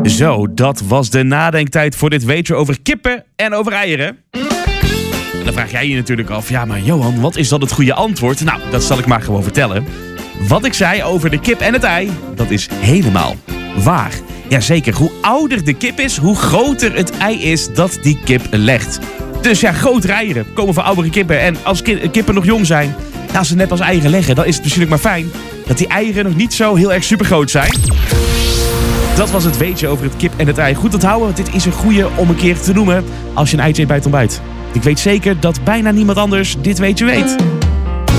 Zo, dat was de nadenktijd voor dit weetje over kippen en over eieren. En dan vraag jij je natuurlijk af, ja maar Johan, wat is dan het goede antwoord? Nou, dat zal ik maar gewoon vertellen. Wat ik zei over de kip en het ei, dat is helemaal waar. Jazeker, hoe ouder de kip is, hoe groter het ei is dat die kip legt. Dus ja, grotere eieren komen van oudere kippen. En als kippen nog jong zijn, als ze net als eieren leggen, dan is het natuurlijk maar fijn dat die eieren nog niet zo heel erg supergroot zijn. Dat was het weetje over het kip en het ei. Goed onthouden, want dit is een goeie om een keer te noemen als je een eitje eet bij het ontbijt. Ik weet zeker dat bijna niemand anders dit weetje weet.